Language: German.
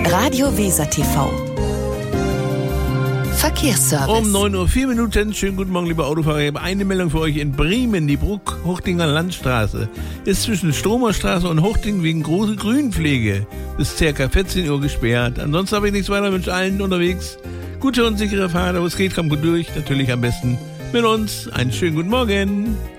Radio Weser TV. Verkehrsservice. Um 9:04 Uhr. Schönen guten Morgen, liebe Autofahrer. Ich habe eine Meldung für euch in Bremen. Die Bruck-Hochdinger Landstraße ist zwischen Stromerstraße und Hochding wegen große Grünpflege bis ca. 14 Uhr gesperrt. Ansonsten habe ich nichts weiter. Wünsche allen unterwegs gute und sichere Fahrt. Aber es geht, kommt gut durch. Natürlich am besten mit uns. Einen schönen guten Morgen.